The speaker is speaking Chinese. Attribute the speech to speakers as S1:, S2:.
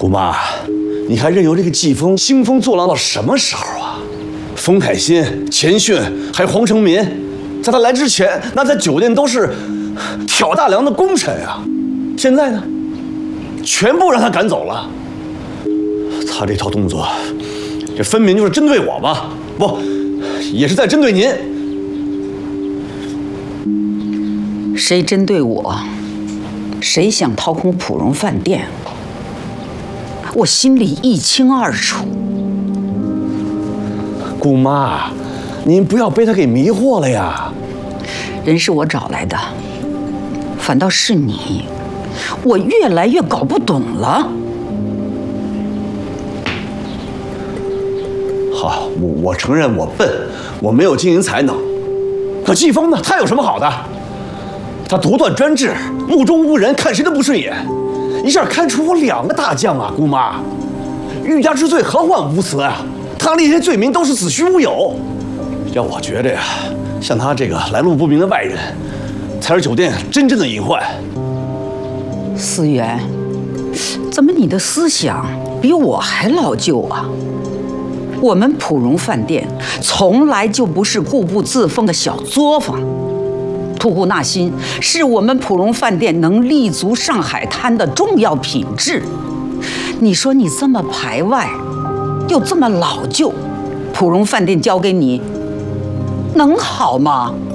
S1: 姑妈，你还任由这个季风兴风作浪到什么时候啊？冯凯欣、钱迅还有黄成民，在他来之前，那在酒店都是挑大梁的功臣啊。现在呢，全部让他赶走了。他这套动作，这分明就是针对我嘛！不，也是在针对您。
S2: 谁针对我，谁想掏空普荣饭店，我心里一清二楚。
S1: 姑妈，您不要被他给迷惑了呀。
S2: 人是我找来的，反倒是你，我越来越搞不懂了。
S1: 好，我承认我笨，我没有经营才能。可季风呢？他有什么好的？他独断专制，目中无人，看谁都不顺眼，一下看出我2个大将啊！姑妈，欲加之罪，何患无辞啊？他那些罪名都是子虚乌有。要我觉得呀，像他这个来路不明的外人，才是酒店真正的隐患。
S2: 思源，怎么你的思想比我还老旧啊？我们普荣饭店从来就不是固步自封的小作坊，吐故纳新是我们普荣饭店能立足上海滩的重要品质。你说你这么排外，又这么老旧，普荣饭店交给你，能好吗？